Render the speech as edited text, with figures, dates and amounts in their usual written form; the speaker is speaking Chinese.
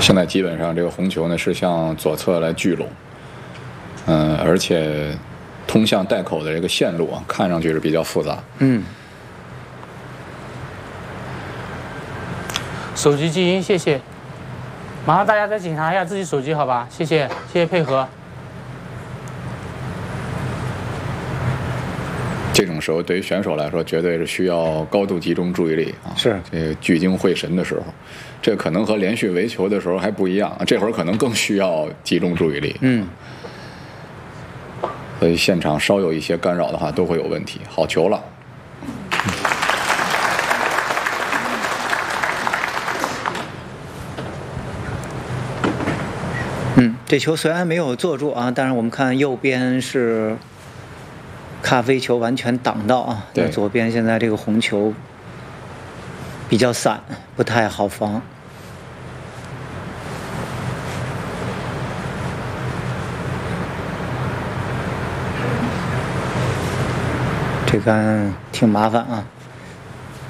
现在基本上这个红球呢是向左侧来聚拢，而且通向袋口的这个线路啊，看上去是比较复杂。 手机静音，谢谢。麻烦大家再检查一下自己手机，好吧？谢谢，谢谢配合。 这种时候对于选手来说，绝对是需要高度集中注意力啊， 是这个聚精会神的时候，这可能和连续围球的时候还不一样，这会儿可能更需要集中注意力。所以现场稍有一些干扰的话，都会有问题。好球了。 这球虽然没有做住啊，但是我们看右边是咖啡球完全挡到啊， 对， 左边现在这个红球比较散，不太好防。这杆挺麻烦啊。